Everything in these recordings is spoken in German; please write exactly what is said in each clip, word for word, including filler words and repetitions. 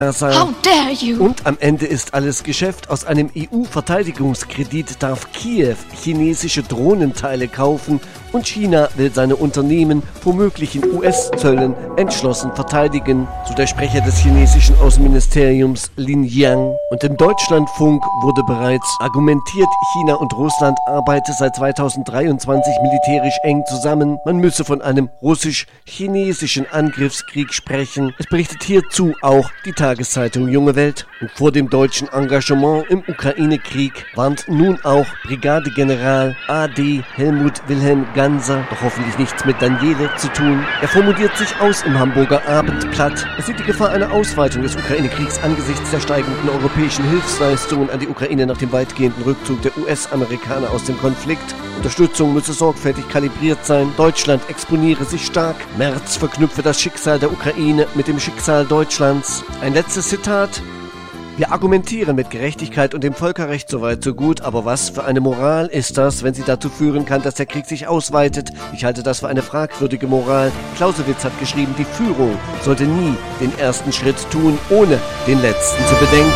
How dare you? Und am Ende ist alles Geschäft. Aus einem E U-Verteidigungskredit darf Kiew chinesische Drohnenteile kaufen und China will seine Unternehmen vor möglichen U S-Zöllen entschlossen verteidigen, so der Sprecher des chinesischen Außenministeriums Lin Jiang. Und im Deutschlandfunk wurde bereits argumentiert, China und Russland arbeiten seit zweitausenddreiundzwanzig militärisch eng zusammen. Man müsse von einem russisch-chinesischen Angriffskrieg sprechen. Es berichtet hierzu auch die Tageszeitung Junge Welt. Und vor dem deutschen Engagement im Ukraine-Krieg warnt nun auch Brigadegeneral A D Helmut Wilhelm Ganser, doch hoffentlich nichts mit Daniele zu tun. Er formuliert sich aus im Hamburger Abendblatt. Er sieht die Gefahr einer Ausweitung des Ukraine-Kriegs angesichts der steigenden europäischen Hilfsleistungen an die Ukraine nach dem weitgehenden Rückzug der U S-Amerikaner aus dem Konflikt. Unterstützung müsse sorgfältig kalibriert sein. Deutschland exponiere sich stark. Merz verknüpfe das Schicksal der Ukraine mit dem Schicksal Deutschlands. Ein letztes Zitat. Wir argumentieren mit Gerechtigkeit und dem Völkerrecht soweit so gut, aber was für eine Moral ist das, wenn sie dazu führen kann, dass der Krieg sich ausweitet? Ich halte das für eine fragwürdige Moral. Clausewitz hat geschrieben, die Führung sollte nie den ersten Schritt tun, ohne den letzten zu bedenken.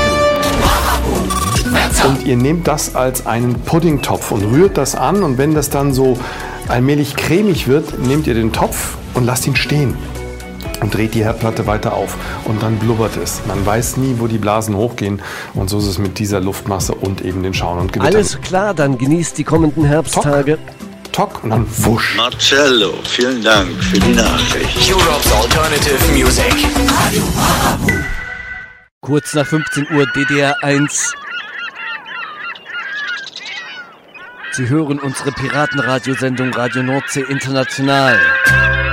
Und ihr nehmt das als einen Puddingtopf und rührt das an und wenn das dann so allmählich cremig wird, nehmt ihr den Topf und lasst ihn stehen. Und dreht die Herdplatte weiter auf und dann blubbert es. Man weiß nie, wo die Blasen hochgehen und so ist es mit dieser Luftmasse und eben den Schauen und Gewittern. Alles klar, dann genießt die kommenden Herbsttage. Tock, Tock und dann wusch. Marcello, vielen Dank für die Nachricht. Europe's Alternative Music. Kurz nach fünfzehn Uhr D D R eins. Sie hören unsere Piratenradiosendung Radio Nordsee International.